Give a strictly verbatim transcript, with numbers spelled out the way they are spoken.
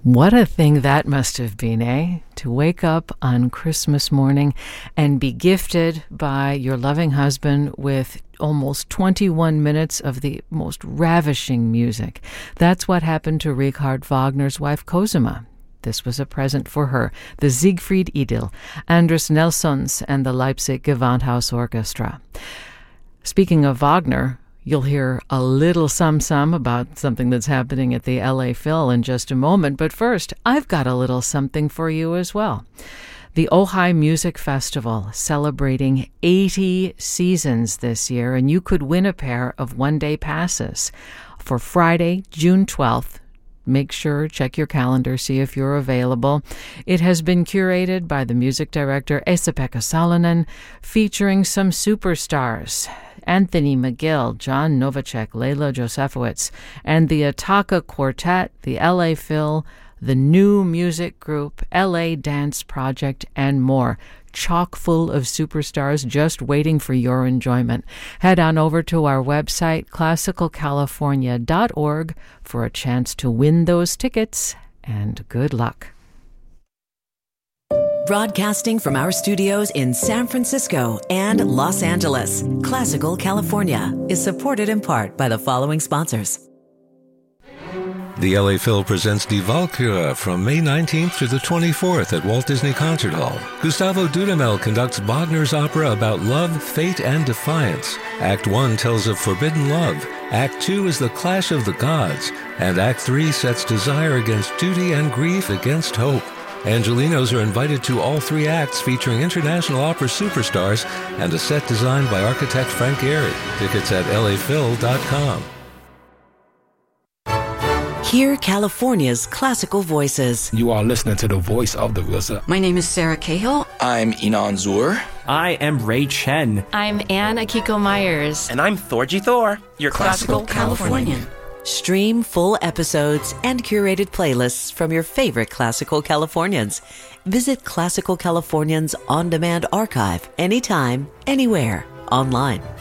What a thing that must have been, eh? To wake up on Christmas morning and be gifted by your loving husband with almost twenty-one minutes of the most ravishing music. That's what happened to Richard Wagner's wife Cosima. This was a present for her, the Siegfried Idyll, Andris Nelsons and the Leipzig Gewandhaus Orchestra. Speaking of Wagner, you'll hear a little some-some about something that's happening at the L A Phil in just a moment. But first, I've got a little something for you as well. The Ojai Music Festival, celebrating eighty seasons this year, and you could win a pair of one-day passes for Friday, June twelfth. Make sure, check your calendar, see if you're available. It has been curated by the music director Esa-Pekka Salonen, featuring some superstars. Anthony McGill, John Novacek, Leila Josefowicz, and the Ataka Quartet, the L A Phil, the New Music Group, L A Dance Project, and more. Chock full of superstars just waiting for your enjoyment. Head on over to our website, classical california dot org, for a chance to win those tickets, and good luck. Broadcasting from our studios in San Francisco and Los Angeles, Classical California is supported in part by the following sponsors. The L A Phil presents Die Walküre from May nineteenth to the twenty-fourth at Walt Disney Concert Hall. Gustavo Dudamel conducts Wagner's opera about love, fate, and defiance. Act one tells of forbidden love. Act two is the clash of the gods. And Act three sets desire against duty and grief against hope. Angelinos are invited to all three acts featuring international opera superstars and a set designed by architect Frank Gehry. Tickets at L A Phil dot com. Hear California's classical voices. You are listening to the voice of the R Z A. My name is Sarah Cahill. I'm Inan Zur. I am Ray Chen. I'm Anne Akiko Myers. And I'm Thorgy Thor, your classical, classical Californian. Californian. Stream full episodes and curated playlists from your favorite Classical Californians. Visit Classical Californians On Demand Archive anytime, anywhere, online.